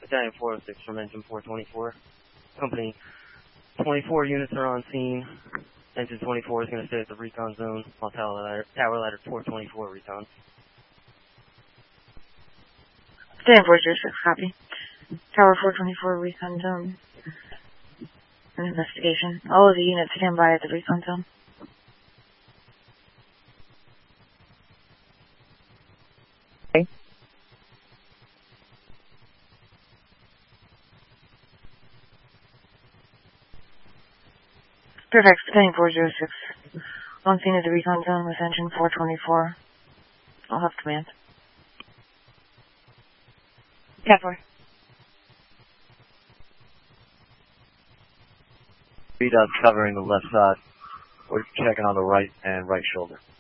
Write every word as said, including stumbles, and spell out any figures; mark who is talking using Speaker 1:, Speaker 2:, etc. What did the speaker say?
Speaker 1: Battalion four oh six from Engine four twenty-four. Company twenty-four units are on scene. Engine twenty-four is going to stay at the recon zone while Tower Ladder, Tower Ladder four twenty-four recons.
Speaker 2: Battalion four oh six, copy. Tower four twenty-four recon zone. An investigation. All of the units stand by at the recon zone.
Speaker 3: Okay.
Speaker 2: Perfect. Battalion four oh six. On scene at the recon zone with engine four twenty-four. I'll have command. Cat four.
Speaker 4: B-Dub's covering the left side. We're checking on the right and right shoulder.